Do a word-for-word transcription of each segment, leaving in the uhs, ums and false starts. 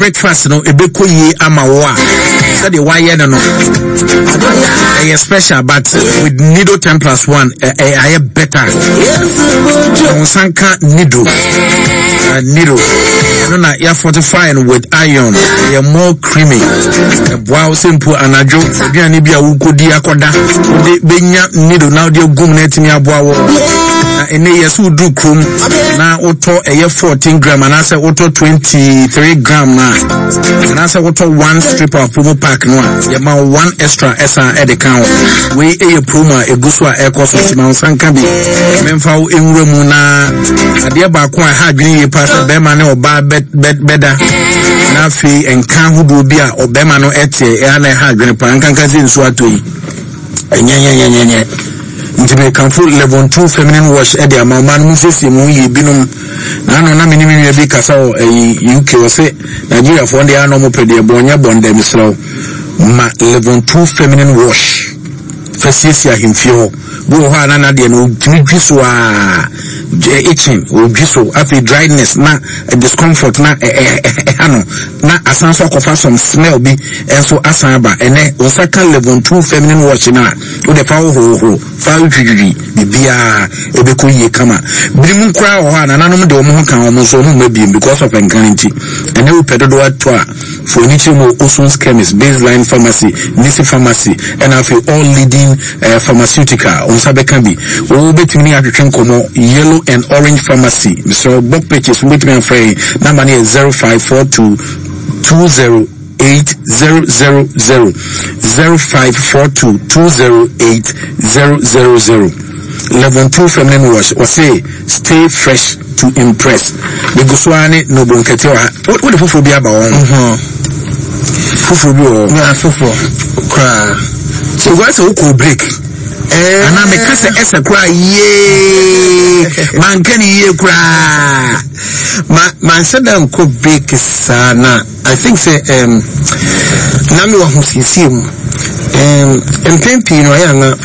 breakfast no ebeko yi ama wo a say the why no no a special but with Nido ten plus one I better on sanka Nido uh, Nido no na ya fortified with iron ya more creamy wow simple anajo aduane bia wo kodi akoda de benya Nido now de gum na timi aboa wo ene yesu du krum na oto eye fourteen gram and asa oto twenty-three gram na and asa oto one strip of promo pack no ya ma one extra esa e de count we e promo e guso a e koso ma sanka bi memfa wo enwura mu na ade ba ko a ha adwene ye pass be ma ne oba beda na fi enka hudu bi a obema no ete e ana ha adwene pa nkanka zi nso atoyi enyenyenyenyenye ntime kanfo level two feminine wash e de amama no mfesi mu yi binum na no na mini mini bi kasa o U K o se Nigeria for dey no mo pede bonya bonda misro ma level two feminine wash fasisi ahimfio bo ho ana na de no dwiso a itching or dwiso after dryness na discomfort na ano na asanso kofa some smell bi enso asaba ene osaka level two feminine wash na o de fa ho ho fa twidwi bibia ebeko yie kama birim nkra ho ana nanom de omo ho kan omo so no mabiem because of encouragement ene we pedodo ato a for nichi mo Oson's chemist Baseline Pharmacy Nisi Pharmacy and afi all leading uh, pharmaceutical on sabeka bi wo betimi atwetwe nkomo Yellow and Orange Pharmacy so book pages with me free number is zero five four two two zero eight zero zero zero zero five four two two zero eight zero zero zero. Level two feminine wash or say stay fresh to impress the guswane no bonkete what what the fufu bi aba won mhm fufu bi o na fufu kra so what's a cool break eh ana me kase esa kra ye man kan ye kra ma man sadam ko break sana I think say um na me wa husisi mu um empempi no ya na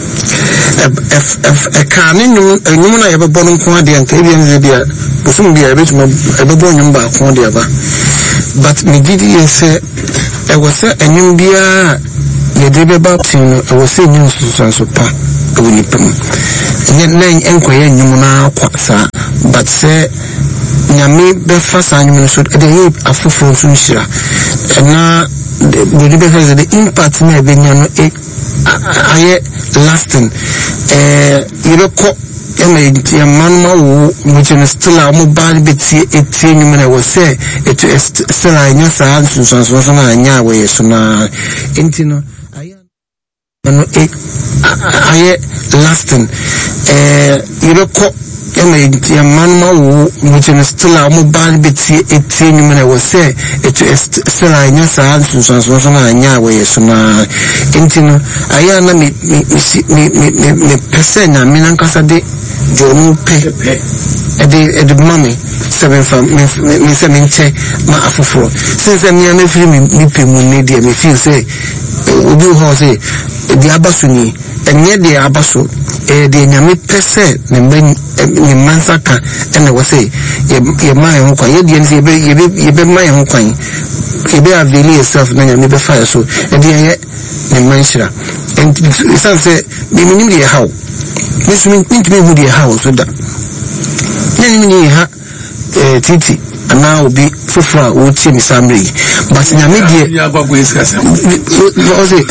if if a canin nyum na yeba bonu ko ade anka ebi enze dia busum dia ebetuma ebebo nyum ba ko dia ba but me gidi yese e was enyum bia ye de be ba tin e was enyum susan so pa e woni pam nye nan enkoye nyum na kwa sa but say nyame be fa sa nyum so de ye afoforo so nhira na the the the impact na be nya no e aye lasting eh you know ko eme ya manma wo which is still a mobile bit etie nyum na wo say it still anya sa sunsun so na anya we so na intino aye no e aye lasting eh you know ko eme ya manma wo which is still a mobile bit etie nyum na wo say it still anya sa sunsun so na anya we so na intino aye na me me me me person na me nankasa de jomu pe e de e de mami seven fam me me se me nche ma afoforo since me na free me me pe mu ne de me feel say obi ho say de abaso ni enye de abaso e de nyame pese ne ben ne mansaka ene wo say ye ma ye ho kwa ye de nse ye be ye be ma ye ho kwan ye be avail yourself na nyame be fire so e de ye ne manshira and it say me me ni how this mean think me who the house so that then me ha eh titi ana obi fofora wo tie mi samre but nya me die ya gbagbo iskasa o say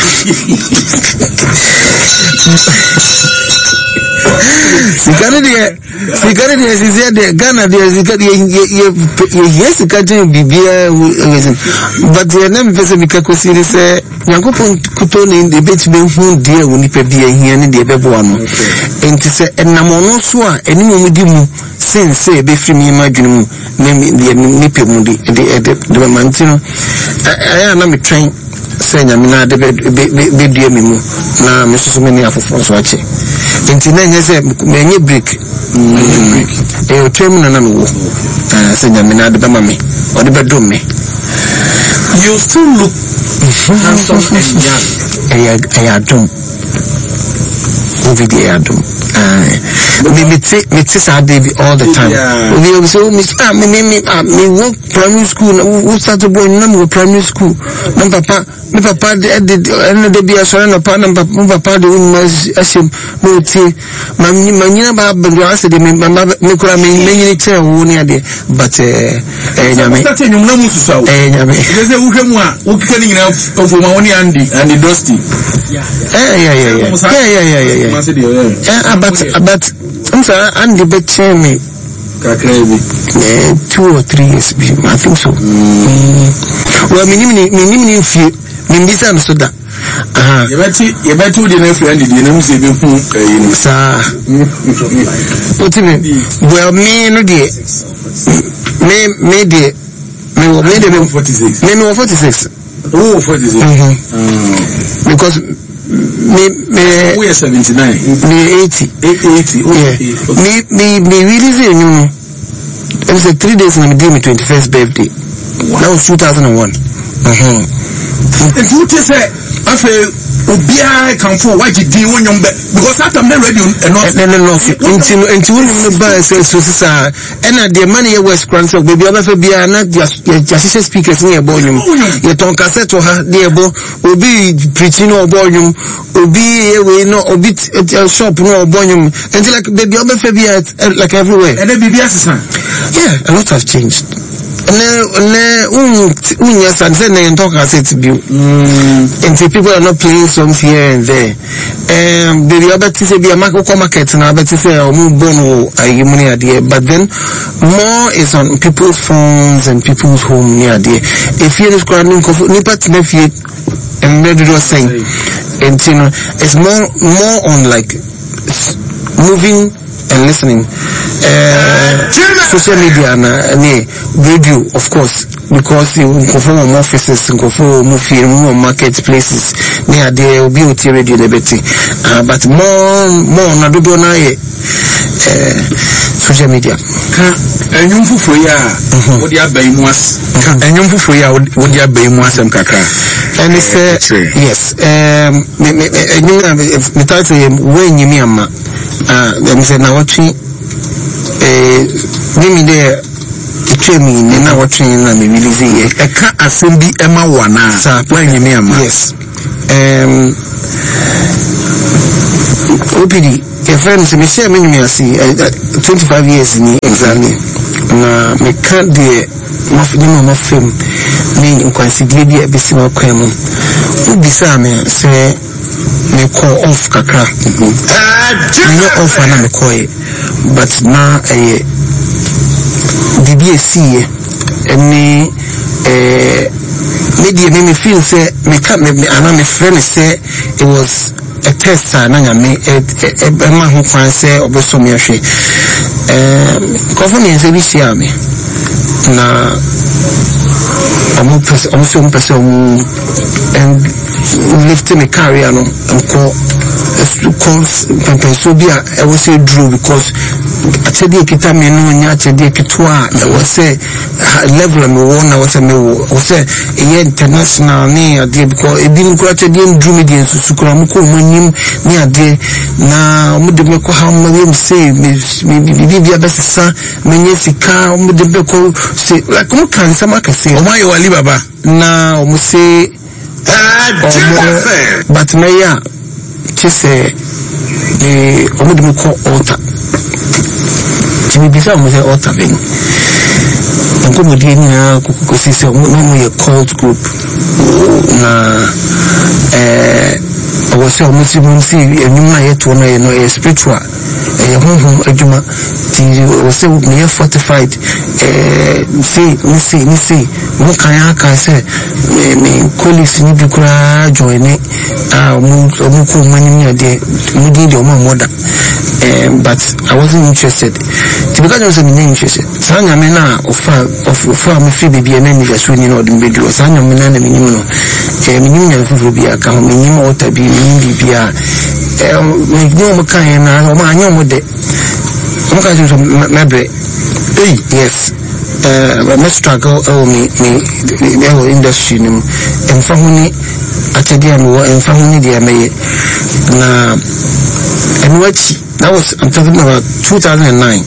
sikari de sikari de sisi de Ghana de sikari ye ye yes sikari bibia but ye na me pese mi ka kosiri se Yankopon kuto ne de bet be hu de woni pa bia hia ne de bebo ano enti se enamono so a eni mo di mu sense e be firi mi ma dwene mu ne de ni pe mu de de de mantino aya na me train se nya me na de be be dua mi mu na me so so me ne afofo so ache enti na nya se me nye break e o twem na na me wo se nya me na de be ma me o de be do me you still look handsome and young. I I don't. Over the Adam. me me t me t sa baby all the time. We so me ah me me me work primary school we start to boy no primary school. No papa me papa did and the be so no papa no papa de un asim no ti ma nyina ba ba ase de me me kura me me che wo ni ade but eh eh nyame start nyum na musu sawo eh nyame ze uhwemu a ukika ni nyina ofo ma woni andi andi dusty yeah yeah yeah yeah yeah yeah yeah yeah yeah but but I'm sorry andi be che me kakrebi eh two or three years I think so mm. Well minimum minimum fi mimbisa no so da aha yebati yebati odi na friend di na muse be hu eh sa otime well me no de me me de me wo me de forty-six me no forty-six oh forty-six mhm mm. Because me me we are seventy-nine me eighty eighty okay me me me really say you know it was a three days when I did my twenty-first birthday. Wow. That was two thousand one. Mhm and you say afa obia can for what you do when you because that I'm not ready enough no no no until until when you buy say so sister and the money was crunch baby afa bia na just just speakers near volume you ton cassette ha there bo obi preaching no volume obi we no obi shop no volume until like baby afa bia like everywhere and the baby assistant yeah a lot have changed ne ne un un yes and say na talk cassette bio and people are not playing songs here and there. Um, the other thing say be a market market now, but say oh bono I money idea. But then more is on people's phones and people's home near there. If you just grab nipa nephew and maybe do saying, and you know it's more more on like moving and listening. Uh, social media and uh, radio, of course, because you go for more offices, go for more film, more marketplaces. Near there will be O T radio liberty, uh, but more more na do na uh social media. Ka enyum fufu ya, wodi abai mu as. Ka enyum fufu ya wodi abai mu asem kakra. And it's uh, yes, um, me me enyum me title we nyimi ama. Ah, them say na watching eh me there me na watching na me release e ka assembly ema wana sa when you me ama yes um O P D your friends me share me me see twenty-five years ni exactly na me can dey mafini mo film me in consider bi abisi wa kwan mu ubisa me say me call off kakra me off na me call but na eh D B S C any eh media me feel say me can me ana me friend say it was a test na nya me e ma ho kwan say obeso me ahwe eh confirm me say bi share me na omo pese omo so pese omo and lift me career no enko calls so be I will say drew because actually kita me no nya actually kitwa I will say level me won I will say me will say international ni ade because e bi nko actually drew me dey susukura mo ko manim ni ade na mo de me ko ha mo we say me bi bi abesesa menye sika mo de be ko say like mo kan sama ka say o ma yo wali baba na mo say but me ya say eh omo de ko altar timi bisa mo say altar ben nko mo de na ko si say mo mo ye cult group na eh I was saying mo si mo si enyum na ye to na ye no spiritual eh honhom adwuma ti o say me fortified eh see me see me see mo kan aka say me colleagues ni bi kura join ni ah mo mo ko mani mi ade mo di de o ma moda eh but I wasn't interested to because I was interested sanya me na ofa ofa me fi bibi na mi so ni no dem bedu sanya me na na mi no eh mi ni na fufu bi aka mi ni mo ta bi mi bibi a eh me ni mo kan na o ma anyo mo de mo ka so me bre eh yes uh me struggle oh me me the industry nim en fa huni atade am wo en fa huni de am ye na en wachi That was, I'm talking about two thousand nine.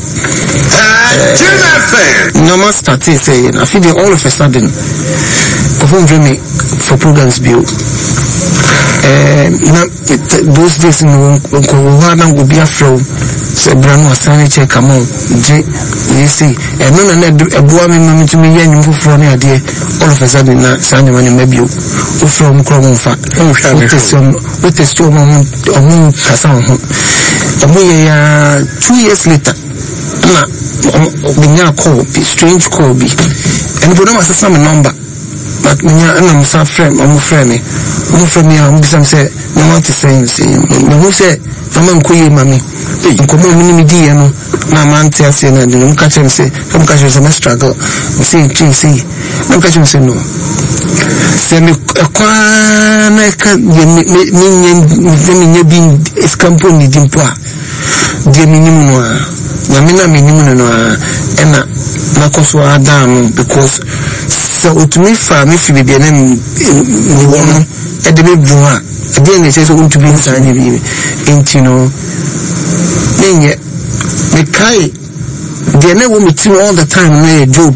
Uh, normal started saying, I feel all of a sudden, perform me for programs build. Um, those days, no one would be a flow. So, Brand was signing check, come on, J, you see, and none of a boy, me to me, and you for any idea, all of a sudden, signing money, maybe you from Chrome Fat, with the storm on Cassan. Two years later, we now call, strange call, and we don't have some number. But when I'm some friend, I'm friend, I'm from me, I'm some say, no one to say, who say, I'm on Kuyi, mammy. You come on, me, dear, no, my man tells you, and you catch him say, come catch us a struggle, say, see, no catch him say no. Send me a quan, I can't be is company dimpoa, dear minimum, Yamina minimum, and Nakoswa Adam, because. So to me, for me, if you be an enemy, at the big drawer, again, it says, I want to be inside of you. And you know, then yet, the Kai, they never meet you all the time, and a job.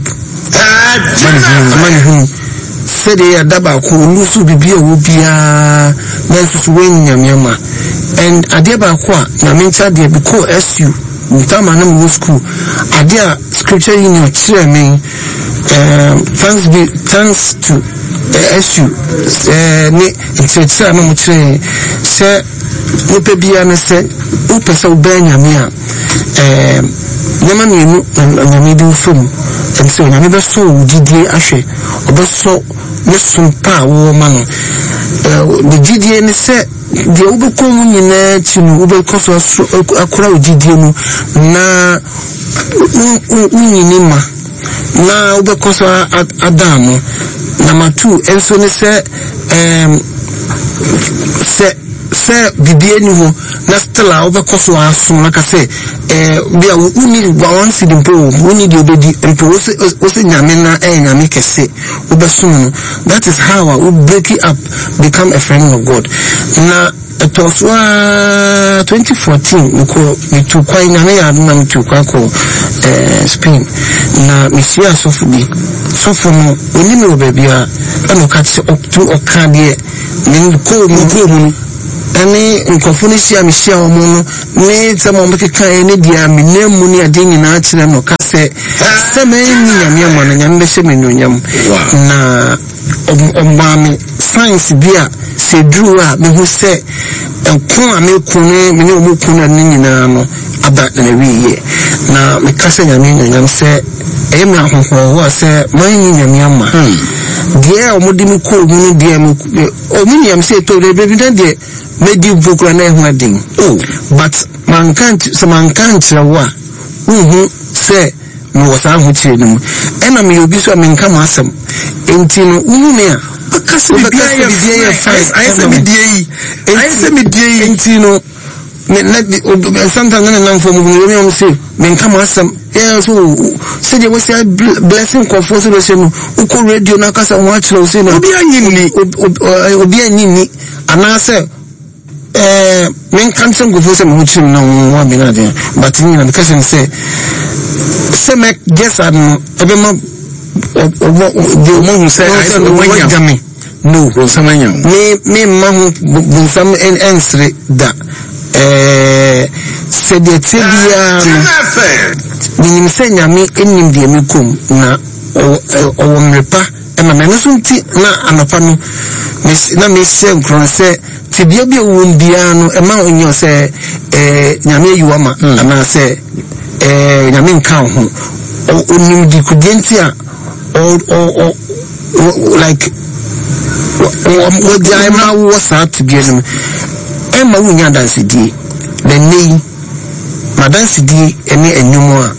Money who said they are double, who lose to be a whoopia, nice to win Yamama. And I did about what, Yamincha, they because S U. Mutama na mu school adia scripture in your chair me um thanks be thanks to uh, S U eh ni it's na mu chair say ope bia na say ope so ban nyame a eh nyama mienu nyame di fom and so nyame be so didie ahwe obeso ne sumpa wo ma no eh the didie ni say the Ubukum in a chin, Ubecos a crowd didium, na Unima, na Ubecos Adamo, number two, and so they say, um, say, say, Bibianu, Nastella, Ubecos, like I say, eh, we are only one seed in Pro, we need your baby, and Pros, Yamena, and Yamika say, Ubesun. That is how I would break it up, become a friend of God. Now, it was twenty fourteen, we call me to quite a man to Quaco, Spain. Now, Monsieur Sophie, so for no, we need baby, I don't catch up to a cardiac, then call me. Any Incofonia Michelle Mono, made some of the kind of dear, me name money a ding in Archie and Ocase, some Yam and Yam na Omami, science beer, say drew up, me who say, and Kuna Milkune, Minimukuna Ninamo, about the year. Now, my cousin Yamin and say, Emma, who was a mining Yamma. Dear Modimuko, dear Ominium say to the baby, dear. Made you book an wedding. Oh, but man can't, some man can't, who say, no, was I with you. Enemy will be so I mean, come as some. And Tino, Unia, because we be a fight. I said, I said, and Tino, sometimes I'm from William say, men come as some. Yes, who said there was a blessing of Fossilian who could radio Nakasa watch those in a be a nini, and I said, Eh, men can't go for some which no one be there, but in the question say, say, make guess I don't know, the woman who said, I don't know, no, some me, me, man, some answer that, eh, said the Tibia, when you say, Yami, in India, Mukum, na, or Repa, and my Menusunti, na, and upon Miss Namisha, say, Tibia won't be a man in your say, eh, Yami Yuama, and I say, eh, Yamin Count, or Unim di Cudentia, or, or, like, what the Emma was out to get him. Emma Wunya dance D, the name, Madame C D, and me and no more.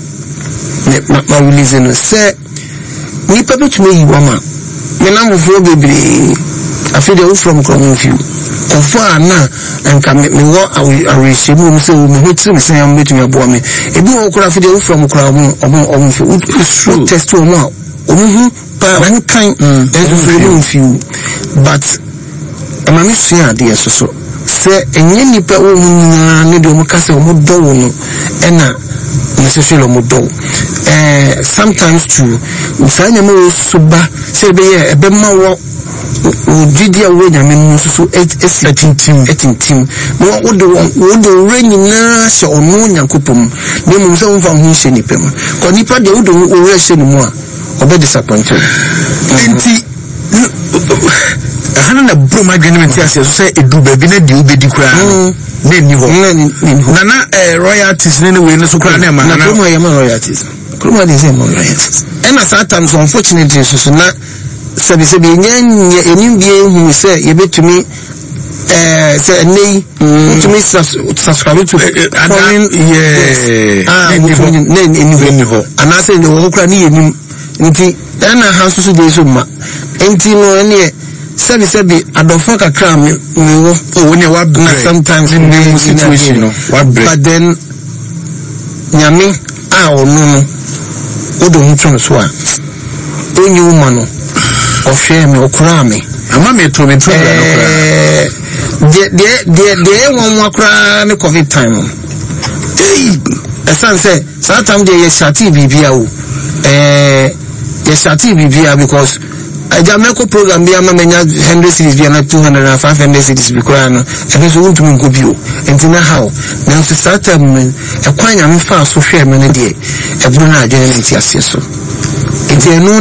My reason say, we permit me, woman. The number four baby, I feel the from coming few. Far now, and come me what I will receive him so me hit him say I'm meeting your boy me. A boy could have video from crowd on food test to more. Oh, one kind and few, but I'm a mission idea so. se enye nipa wo nyina ne de omukase omudo wo no ena necessarily omudo eh sometimes too usanya mo suba se be ye ebe ma wo ojidi awo nyame no so etintim etintim no wo de wo de renyi na se ono nyankopom ne mu se wo fa ho hye nipa mu ko nipa de wo de wo re hye ni mu a obe disappointed enti hana na broma adwenementi ase so say edu ba bi na de obedi kura na ni ho na na royalties ne we no so kura na ma na broma ya ma royalties broma de say ma royalties and at times unfortunately so na sabi sabi nyanya enim bie hu say yebetumi eh say nei to subscribe to foreign yeah ah ne ni ho ana say ne wo kura ni enim nti na ha so so de so ma enti no ne sabi sabi adofo kakra me wo oh ne wa sometimes in the situation no but then nyame a onu no odo hu so a onye umano ohwe me okura me ama me to me to eh de de de de won wakura ne covid time eh esan say sometimes dey ye shati bibia o eh ye shati bibia because Jamaica program be ama menya one hundred cities be na two hundred and five hundred cities be kura no e so wontum nko bio enti na how na so start am e kwanya me fa so hwe me ne de e buru na adwene nti ase so enti enu